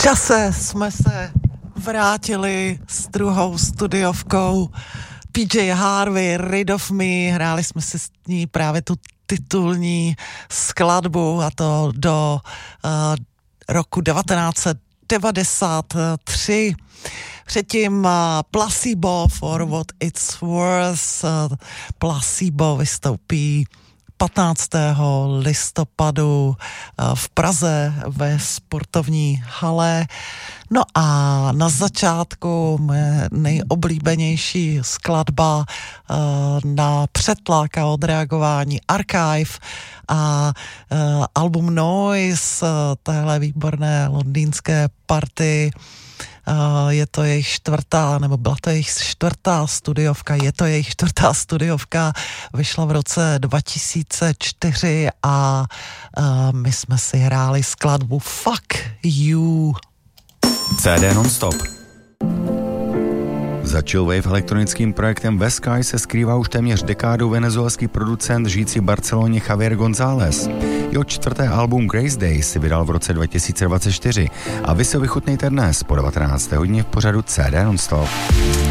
čase jsme se vrátili s druhou studiovkou PJ Harvey, Rid of Me. Hráli jsme si s ní právě tu titulní skladbu, a to do roku 1993. Předtím Placebo, For What It's Worth. Placebo vystoupí 15. listopadu v Praze ve sportovní hale. No a na začátku moje nejoblíbenější skladba na přetlak a odreagování Archive a album Noise téhle výborné londýnské party. Je to jejich čtvrtá, nebo byla to jejich čtvrtá studiovka, vyšla v roce 2004 a my jsme si hráli skladbu Fuck You. CD non-stop. Za Chillwave elektronickým projektem Vesky se skrývá už téměř dekádu venezuelský producent žijící v Barceloně Javier González. Jeho čtvrté album Grace Day si vydal v roce 2024 a vy si ho vychutnejte dnes po 19. hodině v pořadu CD non-stop.